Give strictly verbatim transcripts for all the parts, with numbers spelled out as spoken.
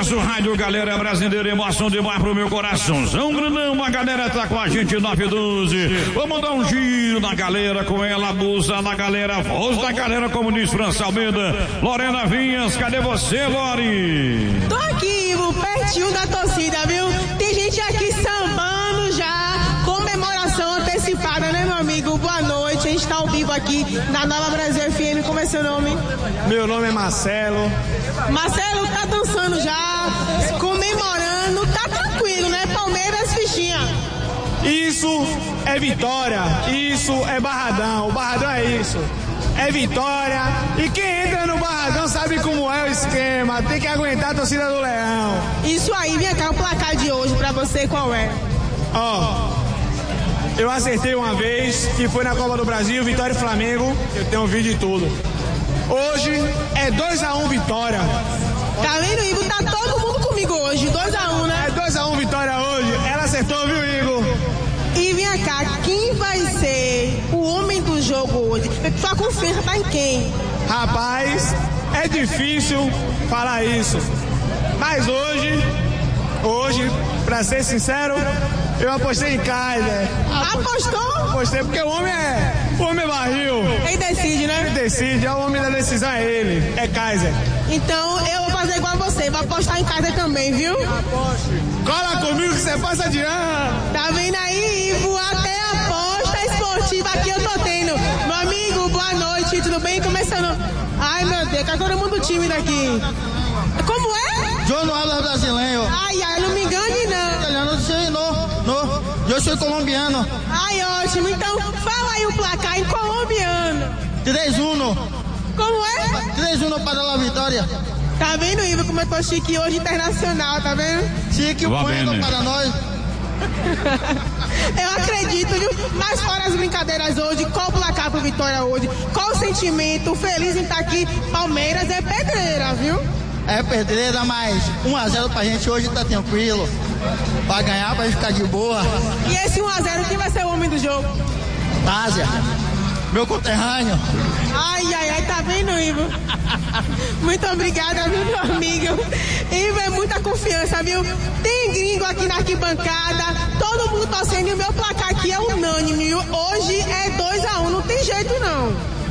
nosso rádio, galera brasileira, emoção demais pro meu coraçãozão grandão, a galera tá com a gente, nove doze, vamos dar um giro na galera, com ela, musa da galera, voz da galera, como diz França Almeida, Lorena Vinhas, cadê você, Lori? Tô aqui, Ivo, pertinho da torcida, viu? Tem gente aqui sambando já, comemoração antecipada, né, meu amigo? Boa noite, a gente tá ao vivo aqui na Nova Brasil F M, como é seu nome? Meu nome é Marcelo. Marcelo, tá dançando já, comemorando, tá tranquilo, né? Palmeiras, fichinha. Isso é vitória, isso é Barradão, o Barradão é isso. É vitória, e quem entra no Barradão sabe como é o esquema, tem que aguentar a torcida do Leão. Isso aí, vem cá, o placar de hoje pra você, qual é? Ó, oh, eu acertei uma vez, que foi na Copa do Brasil, Vitória e Flamengo, eu tenho um vídeo de tudo. Hoje é dois a um Vitória. Tá vendo, Igor? Tá todo mundo comigo hoje, dois a um, né? É dois a um Vitória hoje, ela acertou, viu, Igor? E vem cá, quem vai ser o homem do jogo hoje? Sua confiança tá em quem? Rapaz, é difícil falar isso. Mas hoje, hoje, pra ser sincero, eu apostei em Kaiser. Apostou? Apostei porque o homem é, o homem é barril. Ele decide, né? Ele decide, é o homem da decisão, é ele, é Kaiser. Então eu vou fazer igual a você, vou apostar em Kaiser também, viu? Aposte. Cola comigo que você passa de ano. Tá vendo aí, Ivo? Até aposta esportiva aqui eu tô tendo. Meu amigo, boa noite, tudo bem? Começando. Ai, meu Deus, tá todo mundo tímido aqui. Como é? Yo no hablo brasileiro. Ai, ai, não me engane, não. Italiano, sim, não, não. Eu sou colombiano. Ai, ótimo. Então, fala aí o placar em colombiano. três a um. Como é? três a um para a vitória. Tá vendo, Ivo, como eu tô chique hoje internacional, tá vendo? Chique, o bueno para nós. Eu acredito, viu? Mas fora as brincadeiras hoje, qual o placar pro Vitória hoje? Qual o sentimento? Feliz em estar aqui. Palmeiras é pedreira, viu? É pedreira, mas um a zero pra gente hoje tá tranquilo. Pra ganhar, pra ficar de boa. E esse um a zero, quem vai ser o homem do jogo? Tásia, meu conterrâneo. Ai, ai, ai, tá vendo, Ivo? Muito obrigada, viu, meu amigo? Ivo, é muita confiança, viu? Tem gringo aqui na arquibancada, todo mundo torcendo e o meu placar aqui é unânime, viu? Hoje é dois a um, não tem jeito, não.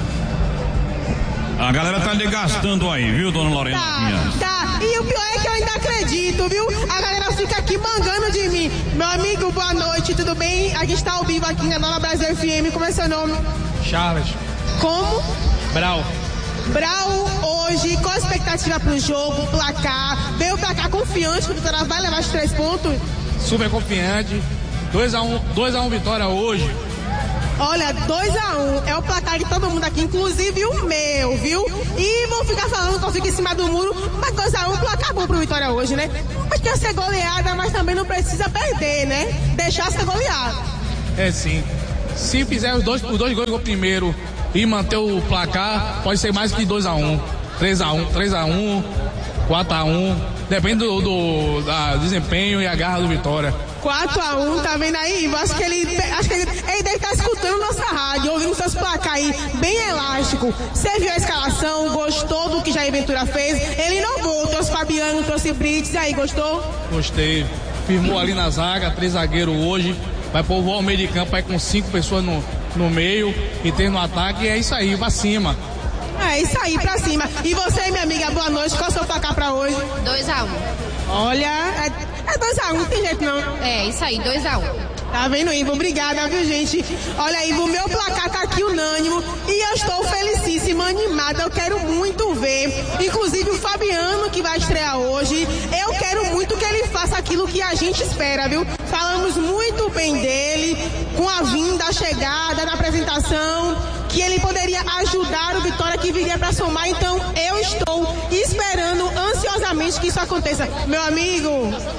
A galera tá gastando aí, viu, dona Lorena? Tá, tá. E o pior é que eu ainda acredito, viu? A galera fica aqui mangando de mim. Meu amigo, boa noite, tudo bem? A gente está ao vivo aqui na Nova Brasil F M. Como é seu nome? Charles. Como? Brau. Brau, hoje, qual a expectativa pro jogo, placar? Veio o placar confiante que o Vitória vai levar os três pontos? Super confiante. dois a um, dois a um Vitória hoje. Olha, dois a um é o placar de todo mundo aqui, inclusive o meu, viu? E vou ficar falando que eu fico em cima do muro, mas dois a um, placar bom pro Vitória hoje, né? Mas quer ser goleada, mas também não precisa perder, né? Deixar ser goleada. É sim. Se fizer os dois, os dois gols no primeiro e manter o placar, pode ser mais que dois a um, três a um, três a um, quatro a um, depende do, do da desempenho e a garra do Vitória. quatro a um, tá vendo aí? Eu acho que ele, acho que ele, ele deve estar escutando nossa rádio, ouvindo seus placar aí, bem elástico. Você viu a escalação, gostou do que Jair Ventura fez? Ele inovou, trouxe Fabiano, trouxe Brits, e aí, gostou? Gostei. Firmou ali na zaga, três zagueiros hoje, vai povoar o meio de campo aí com cinco pessoas no, no meio e tem no ataque, e é isso aí, pra cima. É isso aí, pra cima. E você, minha amiga, boa noite, qual é o seu placar pra hoje? dois a um. Olha, é, é dois a um, não tem jeito não. É, isso aí, dois a um. Tá vendo, Ivo? Obrigada, viu, gente? Olha, Ivo, meu placar tá aqui unânimo e eu estou felicíssima, animada. Eu quero muito ver, inclusive o Fabiano, que vai estrear hoje. Eu quero muito que ele faça aquilo que a gente espera, viu? Falamos muito bem dele, com a vinda, a chegada, na apresentação, que ele poderia ajudar o Vitória que viria para somar. Então, eu estou esperando ansiosamente que isso aconteça. Meu amigo,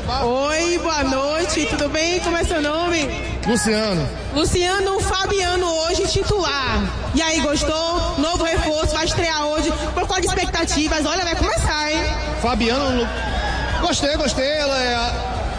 oi, boa noite, tudo bem? Como é seu nome? Luciano. Luciano Fabiano hoje titular. E aí, gostou? Novo reforço, vai estrear hoje. Por qual de expectativas? Olha, vai começar, hein? Fabiano, gostei, gostei. Ela é,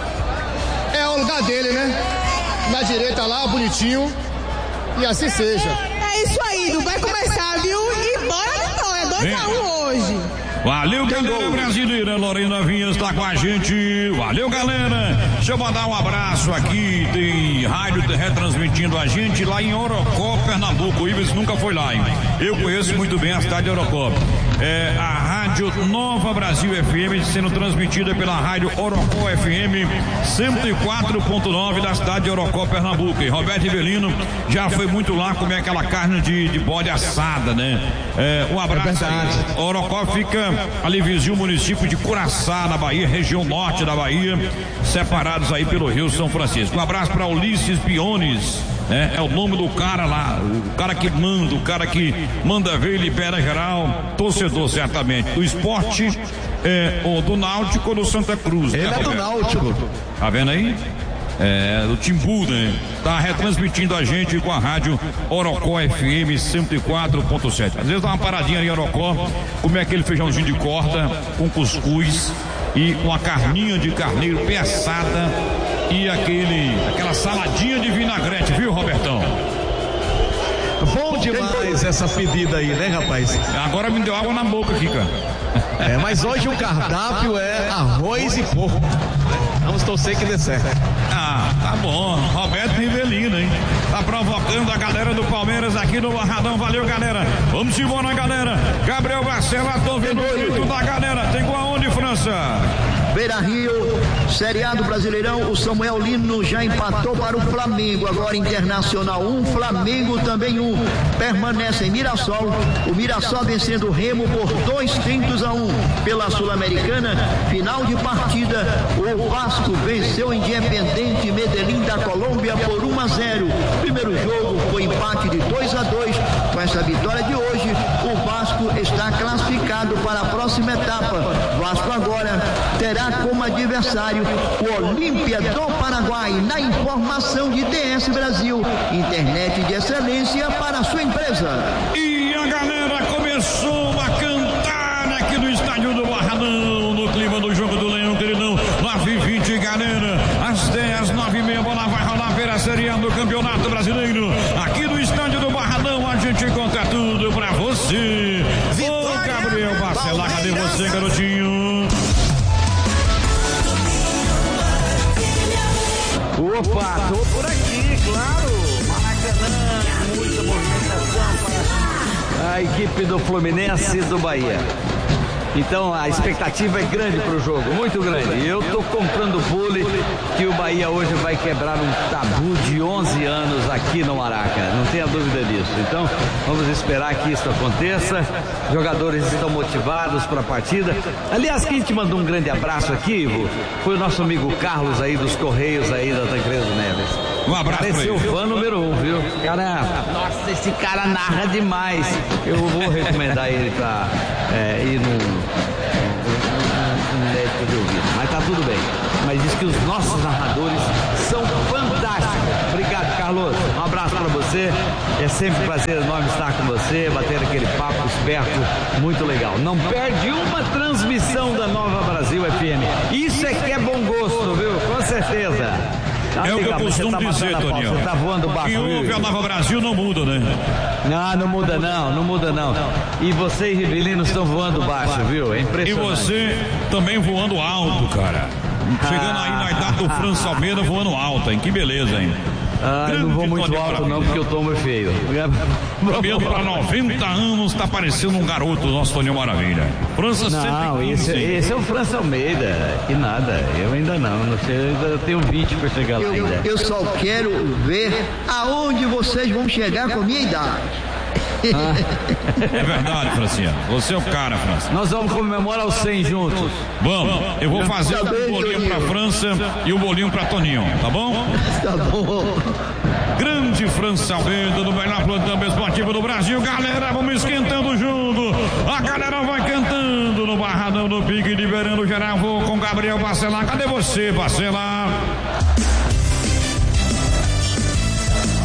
é o lugar dele, né? Na direita lá, bonitinho. E assim seja. É isso aí, vai começar, viu? E bora Vitória, dois a um hoje. Valeu, galera brasileira. Lorena Vinhas está com a gente. Valeu, galera. Deixa eu mandar um abraço aqui. Tem rádio retransmitindo a gente lá em Orocó, Pernambuco. O Ives nunca foi lá, hein? Eu conheço muito bem a cidade de Orocó. É a rádio Nova Brasil F M sendo transmitida pela rádio Orocó F M cento e quatro ponto nove da cidade de Orocó, Pernambuco. E Roberto Rivelino já foi muito lá comer aquela carne de, de bode assada, né? É, um abraço aí. Orocó fica ali vizinho o município de Curaçá, na Bahia, região norte da Bahia, separados aí pelo Rio São Francisco. Um abraço para Ulisses Piones, né? É o nome do cara lá, o cara que manda, o cara que manda ver e libera geral, torcedor certamente do esporte, é, ou do Náutico ou do Santa Cruz. Ele né, é do Náutico. Tá vendo aí? É, do Timbu, né? Tá retransmitindo a gente com a rádio Orocó F M cento e quatro ponto sete. Às vezes dá uma paradinha ali em Orocó, comer aquele feijãozinho de corda com cuscuz e uma carninha de carneiro peçada e aquele, aquela saladinha de vinagrete, viu, Robertão? Bom demais essa pedida aí, né, rapaz? Agora me deu água na boca aqui, cara. É, mas hoje o cardápio é arroz e porco. Vamos torcer que dê certo. Ah, tá bom. Roberto Rivelino, hein? Tá provocando a galera do Palmeiras aqui no Barradão. Valeu, galera. Vamos embora, galera. Gabriel Barcela, tô vendo o grito da galera. Tem com aonde, França? Beira Rio, Série A do Brasileirão, o Samuel Lino já empatou para o Flamengo, agora Internacional um, Flamengo também um, permanece em Mirassol, o Mirassol vencendo o Remo por dois tentos a um, pela Sul-Americana, final de partida, o Vasco venceu o Independente Medellín da Colômbia por um a zero, primeiro jogo foi empate de dois a dois, com essa vitória de hoje, o Vasco está classificado para a próxima etapa, Vasco agora terá como adversário o Olímpia do Paraguai. Na informação de D S Brasil, internet de excelência para a sua empresa. E a galera começou a cantar aqui no estádio do Barradão, no clima do jogo do Leão, queridão. nove e vinte, galera, às dez, nove e meia, bola vai rolar pela Série A do Campeonato Brasileiro. Aqui no estádio do Barradão, a gente conta tudo pra você. Ô, Gabriel Barcelar, cadê você, garotinho? Opa, tô por aqui, claro. Maracanã, muita movimentação para a equipe do Fluminense e do Bahia. Então a expectativa é grande para o jogo, muito grande. E eu tô comprando bule que o Bahia hoje vai quebrar um tabu de onze anos aqui no Maraca, não tenha dúvida disso. Então vamos esperar que isso aconteça. Jogadores estão motivados para a partida. Aliás, quem te mandou um grande abraço aqui, Ivo, foi o nosso amigo Carlos aí dos Correios aí da Tancredo Neves. Um abraço para ele. Esse é o fã número um, viu? Cara, nossa, esse cara narra demais. Eu vou recomendar ele para é, ir num médico de ouvido, mas tá tudo bem. Mas diz que os nossos narradores são fantásticos. Obrigado, Carlos. Um abraço para você. É sempre um prazer enorme estar com você, bater aquele papo esperto, muito legal. Não perde uma transmissão da Nova Brasil F M. Isso é que é bom gosto, viu? Com certeza. Tá é legal, o que eu costumo tá dizer, Toninho. Você tá voando baixo. Que houve a Nova Brasil não muda, né? Não, não muda não, não muda não. E você e Rivelino estão voando baixo, viu? É impressionante. E você também voando alto, cara. Chegando aí na idade do França Almeida voando alto, hein? Que beleza, hein? Ah, eu não vou muito alto não, porque eu tomo feio. Caminhando para noventa anos, tá parecendo um garoto, nosso Toninho Maravilha. França Não, esse, esse é o França Almeida. Que nada, eu ainda não. Não sei, eu ainda tenho vinte para chegar lá Eu, ainda. eu só quero ver aonde vocês vão chegar com a minha idade. Ah. É verdade, Francinha. Você é o cara, França. Nós vamos comemorar os cem juntos. Vamos, eu vou fazer Tá um bem, bolinho Toninho. pra França e um bolinho pra Toninho, tá bom? Tá bom. Grande França Almeida do melhor plantão esportivo do Brasil. Galera, vamos esquentando junto. A galera vai cantando no Barradão do Pique, liberando geral. Vou com Gabriel Barcelar. Cadê você, Barcelar?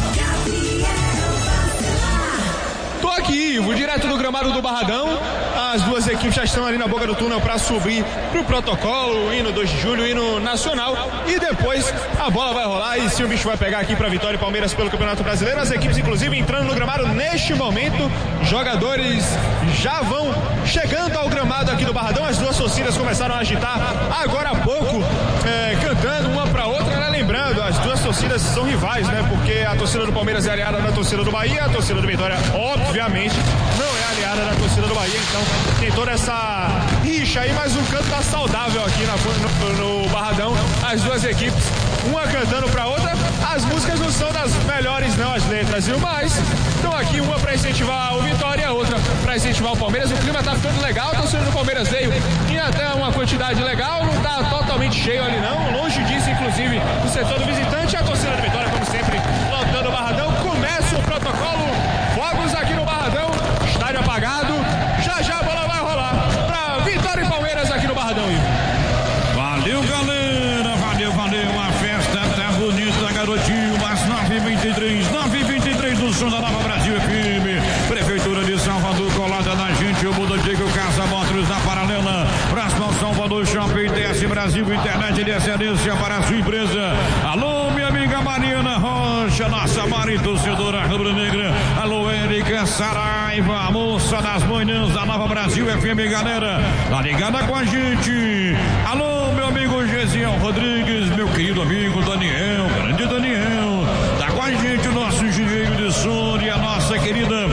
Tô aqui, Ivo, direto do gramado do Barradão. as duas equipes já estão ali na boca do túnel para subir pro protocolo, hino dois de julho, hino nacional, e depois a bola vai rolar e se o bicho vai pegar aqui para Vitória e Palmeiras pelo Campeonato Brasileiro. As equipes inclusive entrando no gramado neste momento, jogadores já vão chegando ao gramado aqui do Barradão. As duas torcidas começaram a agitar agora há pouco, é, cantando uma para outra, né? Lembrando, as duas torcidas são rivais, né? Porque a torcida do Palmeiras é aliada da torcida do Bahia, a torcida do Vitória obviamente não é aliada da torcida do Bahia, então tem toda essa rixa aí, mas o canto tá saudável aqui na, no, no Barradão, as duas equipes, uma cantando pra outra. As músicas não são das melhores, não, as letras, viu? Mas estão aqui, uma pra incentivar o Vitória e a outra pra incentivar o Palmeiras. O clima tá ficando legal, a torcida do Palmeiras veio em até uma quantidade legal, não tá totalmente cheio ali não, longe disso, inclusive o setor do visitante. A torcida do Vitória, como sempre, lotando o Barradão. Começa o protocolo, fogos aqui no Barradão, estádio apagado, já já a bola vai rolar pra Vitória e Palmeiras aqui no Barradão, Ivo. Valeu, galera, valeu, valeu, a festa tá bonita, garotinho, às nove e vinte e três, nove e vinte e três do som da Nova Brasil F M, Prefeitura de Salvador, colada na gente, o Mundo Diego, Casa Motors da Paralela, próximo ao Salvador Shopping, D S Brasil, internet de excelência para a sua empresa. Alô, minha amiga Mariana Rocha, nossa Mari, torcedora rubro-negra. Alô, Érica Saraiva, a moça das manhãs da Nova Brasil F M, galera, tá ligada com a gente. Alô, meu amigo Gesiel Rodrigues, meu querido amigo Daniel, grande Daniel, tá com a gente o nosso engenheiro de som e a nossa querida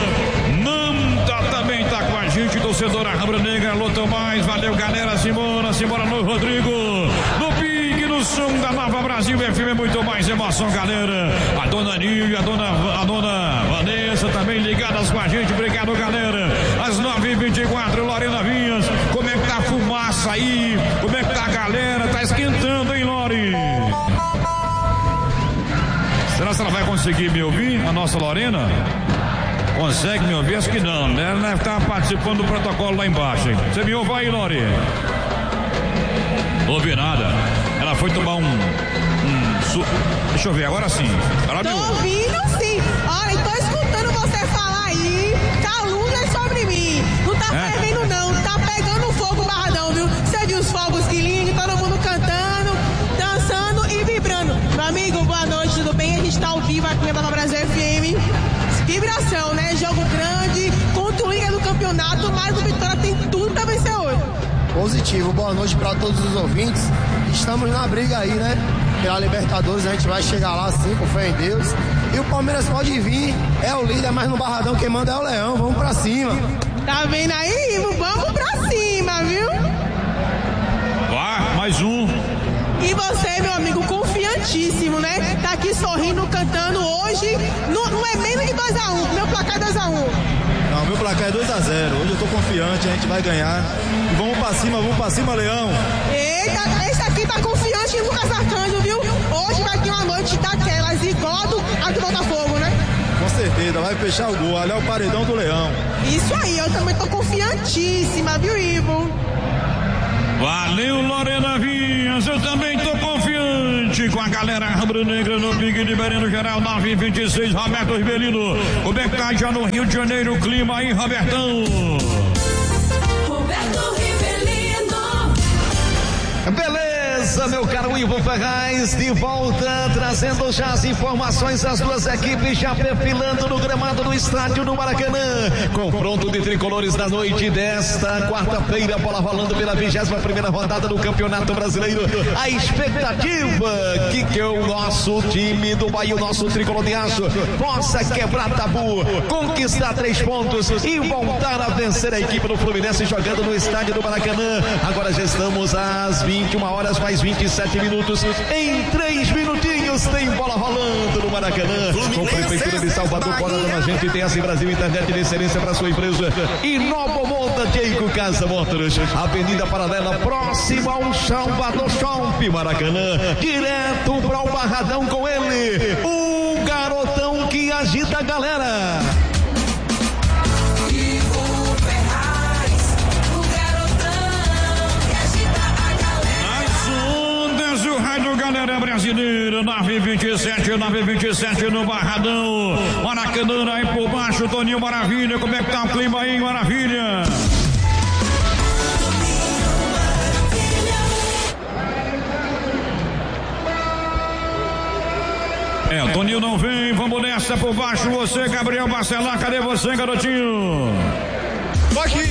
Nanta também tá com a gente, torcedora rubro-negra. Alô, Tomás, valeu, galera, simbora, simbora no Rodrigo, no pique, no som da Nova Brasil F M, muito mais emoção, galera. A dona Nil, a dona, a dona Vanessa também ligadas com a gente, obrigado, galera. Às nove e vinte e quatro, Lorena Vinhas, como é que tá a fumaça aí? Como é que tá a galera? Tá esquentando, hein, Lore? Será que ela vai conseguir me ouvir, a nossa Lorena? Consegue me ouvir? Acho que não, né? Ela deve estar participando do protocolo lá embaixo, hein? Você me ouve aí, Lore? Não ouvi nada. Ela foi tomar um... um su... Deixa eu ver, agora sim. Ela tô me ouvindo sim. Olha, tô escutando você falar aí, calúnias sobre mim. Não tá é? fervendo não, tá pegando fogo o Barradão, viu? Você viu os fogos que lindo, todo mundo cantando, dançando e vibrando. Meu amigo, boa noite, tudo bem? A gente tá ao vivo aqui na Nova Brasil F M. Vibração, né? Jogo grande, contra o líder do campeonato, mas o Vitória tem tudo pra vencer hoje. Positivo, boa noite para todos os ouvintes. Estamos na briga aí, né? Pela Libertadores, a gente vai chegar lá sim, com fé em Deus. E o Palmeiras pode vir, é o líder, mas no Barradão quem manda é o Leão, vamos pra cima. Tá vendo aí, Ivo? Vamos pra cima, viu? Vai, mais um. E você, meu amigo, confiantíssimo, né? Tá aqui sorrindo, cantando hoje. Não, não é menos de dois a um, meu placar é dois a um. Não, meu placar é dois a zero. Hoje eu tô confiante, a gente vai ganhar. E vamos pra cima, vamos pra cima, Leão. Eita, esse aqui tá confiante em Lucas Arcanjo, viu? Hoje vai ter uma noite daquelas, igual do, a do Botafogo, né? Com certeza, vai fechar o gol. Ali é o paredão do Leão. Isso aí, eu também tô confiantíssima, viu, Ivo? Valeu, Lorena Vinhas, eu também tô confiante com a galera rubro-negra no Big de Bereno Geral, nove e vinte e seis, Roberto Rivelino. Como é que tá já no Rio de Janeiro o clima aí, Robertão? Roberto Rivelino. Beleza, meu caro Ivo Ferraz, de volta, trazendo já as informações das duas equipes já perfilando no gramado do estádio do Maracanã. Confronto de tricolores da noite desta quarta-feira, bola rolando pela vigésima primeira rodada do Campeonato Brasileiro. A expectativa que, que o nosso time do Bahia, o nosso tricolor de aço, possa quebrar tabu, conquistar três pontos e voltar a vencer a equipe do Fluminense jogando no estádio do Maracanã. Agora já estamos às vinte e uma horas mais vinte e sete minutos. Em três minutinhos tem bola rolando no Maracanã. Com a Prefeitura de Salvador colando na gente, tem assim Brasil, internet de excelência para sua empresa. E Nova Monta Diego Casa Motors, Avenida Paralela, próxima ao Salvador Shopping Maracanã. Direto para o Barradão com ele, o garotão que agita a galera. Rádio Galera Brasileira, nove e vinte e sete, nove e vinte e sete no Barradão. Maracanã aí por baixo, Toninho Maravilha. Como é que tá o clima aí, Maravilha? Toninho não vem, vamos nessa por baixo. Você, Gabriel Bacelar, cadê você, garotinho? Tô aqui.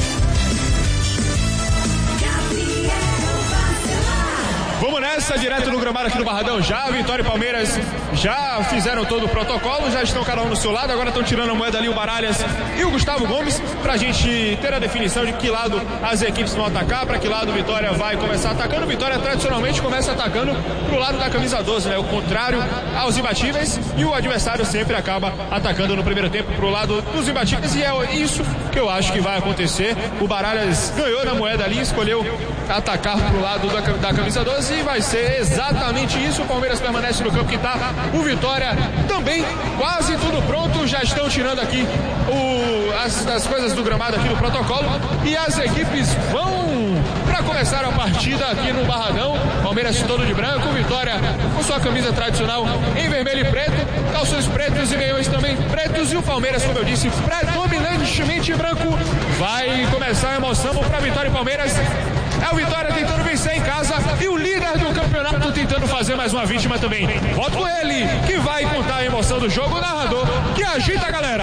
Vamos nessa, direto no gramado aqui do Barradão já. Vitória e Palmeiras já fizeram todo o protocolo, já estão cada um no seu lado, agora estão tirando a moeda ali o Baralhas e o Gustavo Gomes, pra gente ter a definição de que lado as equipes vão atacar, pra que lado o Vitória vai começar atacando. O Vitória tradicionalmente começa atacando pro lado da camisa doze, né? O contrário aos imbatíveis, e o adversário sempre acaba atacando no primeiro tempo pro lado dos imbatíveis, e é isso que eu acho que vai acontecer. O Baralhas ganhou na moeda ali, escolheu atacar pro lado da, da camisa doze, e vai ser exatamente isso. O Palmeiras permanece no campo que tá. O Vitória também, quase tudo pronto. Já estão tirando aqui o, as, as coisas do gramado aqui do protocolo, e as equipes vão para começar a partida aqui no Barradão. Palmeiras todo de branco, Vitória com sua camisa tradicional em vermelho e preto, calções pretos e meiões também pretos, e o Palmeiras, como eu disse, predominantemente branco. Vai começar a emoção para Vitória e Palmeiras. É o Vitória tentando vencer em casa e o líder do campeonato tentando fazer mais uma vítima também. Volto com ele, que vai contar a emoção do jogo, o narrador que agita a galera.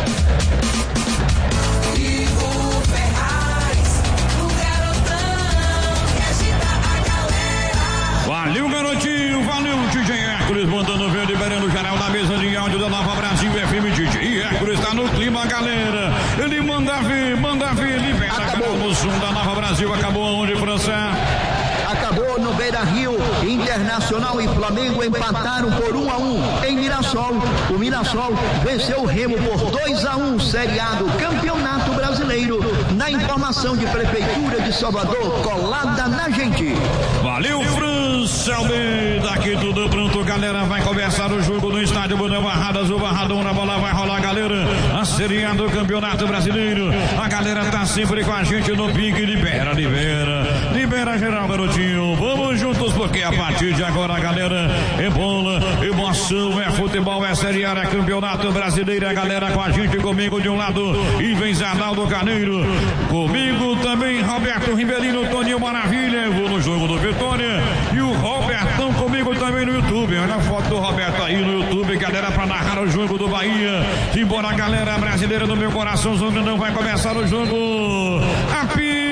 Valeu, garotinho, valeu, D J Hércules, mandando ver, liberando o geral da mesa de áudio da Nova Brasil F M. D J Hércules está no clima, galera. Ele manda ver, manda ver, libera. Acabou no som da Nova Brasil. Acabou aonde, França? Acabou no Beira Rio. Internacional e Flamengo empataram por um a um em Mirassol. O Mirassol venceu o Remo por dois a um. Seriado Campeonato Brasileiro. Na informação de Prefeitura de Salvador, colada na gente. Valeu, França Almeida. Aqui tudo pronto, galera. Vai começar o jogo no estádio Bonão Barradas. O Barradão na bola vai rolar, galera. A seriado Campeonato Brasileiro. A galera tá sempre com a gente no pique. Libera, libera. Libera geral, garotinho. Vamos juntos, porque a partir de agora, galera, é bola, emoção, é futebol, é Série A, é Campeonato Brasileiro. A galera com a gente, comigo de um lado, e vem Arnaldo Carneiro. Comigo também, Roberto Ribeirinho, Toninho Maravilha. Eu vou no jogo do Vitória. E o Robertão comigo também no YouTube. Olha a foto do Roberto aí no YouTube, galera, pra narrar o jogo do Bahia. Embora, galera brasileira do meu coração, não vai começar o jogo. Apito